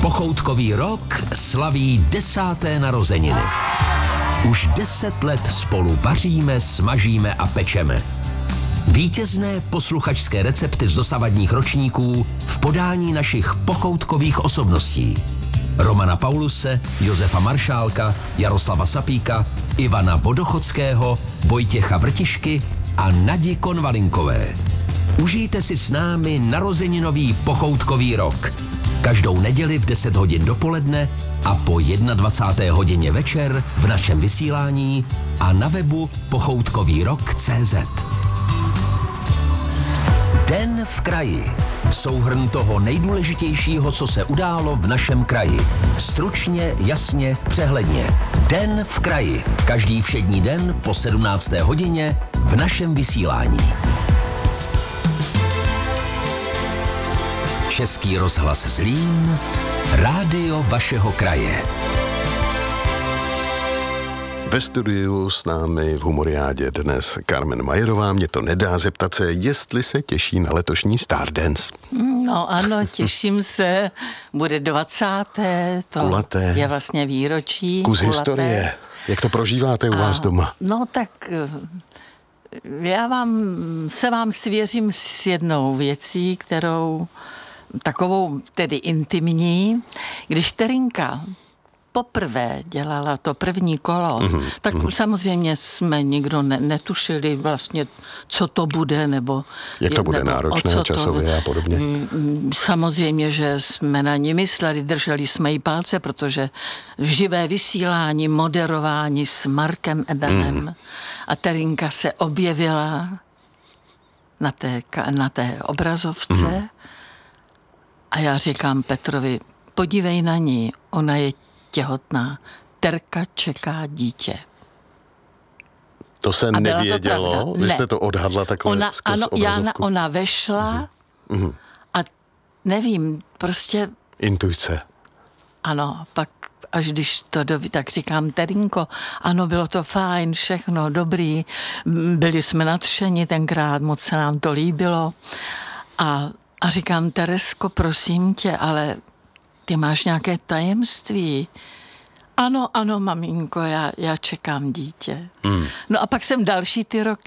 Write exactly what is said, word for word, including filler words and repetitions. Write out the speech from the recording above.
Pochoutkový rok slaví desáté narozeniny. Už deset let spolu vaříme, smažíme a pečeme. Vítězné posluchačské recepty z dosavadních ročníků v podání našich pochoutkových osobností. Romana Pauluse, Josefa Maršálka, Jaroslava Sapíka, Ivana Vodochodského, Vojtěcha Vrtišky a Nadi Konvalinkové. Užijte si s námi narozeninový pochoutkový rok. Každou neděli v deset hodin dopoledne a po dvacáté první hodině večer v našem vysílání a na webu pochoutkový rok tečka cé zet. Den v kraji. Souhrn toho nejdůležitějšího, co se událo v našem kraji. Stručně, jasně, přehledně. Den v kraji. Každý všední den po sedmnácté hodině v našem vysílání. Český rozhlas Zlín, rádio vašeho kraje. Ve studiu s námi v Humoriádě dnes Carmen Majerová. Mě to nedá zeptat se, jestli se těší na letošní Stardance. No ano, těším se. Bude dvacáté To Kulaté. Je vlastně výročí. Kus kulaté. historie. Jak to prožíváte u vás A, doma? No tak já vám, se vám svěřím s jednou věcí, kterou takovou tedy intimní. Když Terinka poprvé dělala to první kolo, mm-hmm. tak mm-hmm. samozřejmě jsme nikdo ne, netušili vlastně, co to bude, nebo... Jak to bude nebo náročné časově a podobně. Samozřejmě, že jsme na ní mysleli, drželi jsme jí palce, protože živé vysílání, moderování s Markem Ebenem mm. a Terinka se objevila na té, na té obrazovce mm. a já říkám Petrovi, podívej na ní, ona je těhotná. Terka čeká dítě. To se a nevědělo? To Vy ne. jste to odhadla takhle ona, skrz ano, obrazovku? Jana, ona vešla uh-huh. a nevím, prostě... Intuice. Ano, pak až když to doví, tak říkám, Terinko, ano, bylo to fajn, všechno dobrý, byli jsme nadšeni tenkrát, moc se nám to líbilo. A, a říkám, Teresko, prosím tě, ale ty máš nějaké tajemství. Ano, ano, maminko, já, já čekám dítě. Hmm. No a pak jsem další ty roky